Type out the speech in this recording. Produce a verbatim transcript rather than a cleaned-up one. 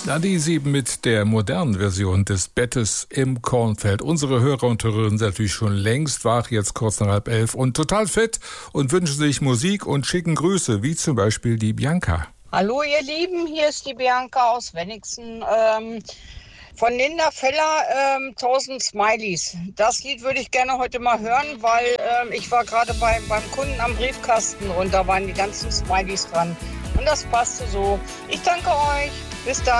Na, die sieben mit der modernen Version des Bettes im Kornfeld. Unsere Hörer und Hörerinnen sind natürlich schon längst wach, jetzt kurz nach halb elf und total fit und wünschen sich Musik und schicken Grüße, wie zum Beispiel die Bianca. Hallo ihr Lieben, hier ist die Bianca aus Wenningsen. Ähm, von Linda Feller, ähm, tausend Smileys. Das Lied würde ich gerne heute mal hören, weil ähm, ich war gerade beim, beim Kunden am Briefkasten und da waren die ganzen Smileys dran. Und das passte so. Ich danke euch. Bis dann.